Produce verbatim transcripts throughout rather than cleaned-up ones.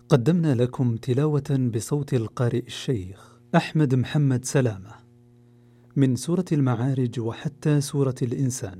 قدمنا لكم تلاوة بصوت القارئ الشيخ أحمد محمد سلامة من سورة المعارج وحتى سورة الإنسان.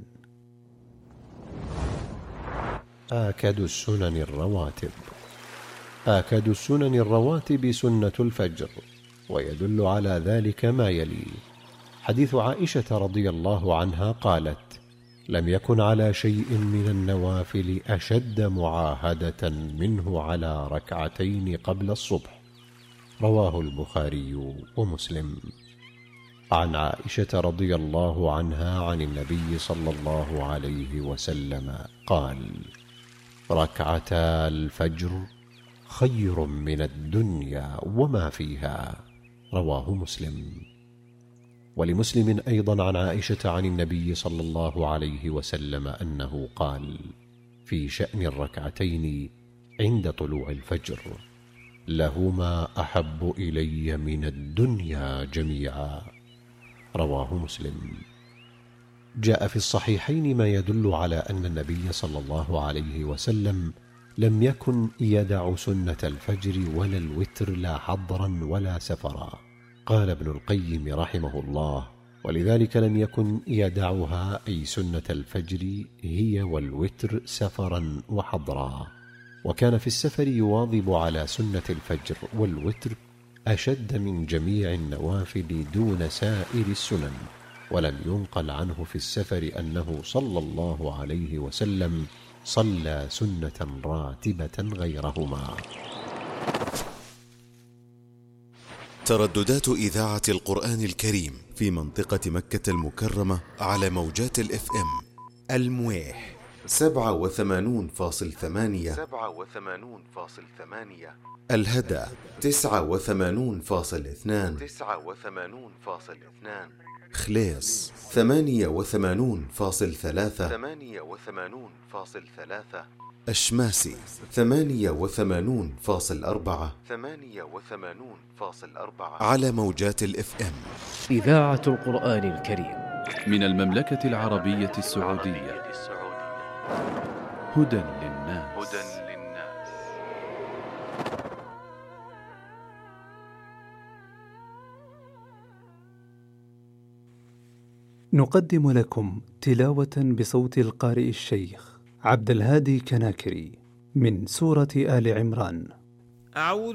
آكد السنن الرواتب. آكد السنن الرواتب سنة الفجر، ويدل على ذلك ما يلي: حديث عائشة رضي الله عنها قالت: لم يكن على شيء من النوافل أشد معاهدة منه على ركعتين قبل الصبح. رواه البخاري ومسلم. عن عائشة رضي الله عنها عن النبي صلى الله عليه وسلم قال: ركعتا الفجر خير من الدنيا وما فيها. رواه مسلم. ولمسلم أيضا عن عائشة عن النبي صلى الله عليه وسلم أنه قال في شأن الركعتين عند طلوع الفجر: لهما أحب إلي من الدنيا جميعا. رواه مسلم. جاء في الصحيحين ما يدل على أن النبي صلى الله عليه وسلم لم يكن يدع سنة الفجر ولا الوتر لا حضرا ولا سفرا. قال ابن القيم رحمه الله: ولذلك لم يكن يدعها أي سنة الفجر هي والوتر سفرا وحضرا، وكان في السفر يواظب على سنة الفجر والوتر أشد من جميع النوافل دون سائر السنن. ولم ينقل عنه في السفر أنه صلى الله عليه وسلم صلى سنة راتبة غيرهما. ترددات إذاعة القرآن الكريم في منطقة مكة المكرمة على موجات الاف ام: المويح سبعة وثمانون فاصل ثمانية، سبعة وثمانون فاصل ثمانية، الهدى تسعة وثمانون فاصل اثنان، تسعة وثمانون فاصل اثنان، خليص ثمانية وثمانون فاصل ثلاثة، ثمانية وثمانون فاصل ثلاثة، أشماسي ثمانية وثمانون فاصل أربعة، ثمانية وثمانون فاصل أربعة، على موجات الاف ام. إذاعة القرآن الكريم من المملكة العربية السعودية. هدى للناس. هدى للناس. نقدم لكم تلاوة بصوت القارئ الشيخ عبد الهادي كناكري من سورة آل عمران. أعوذ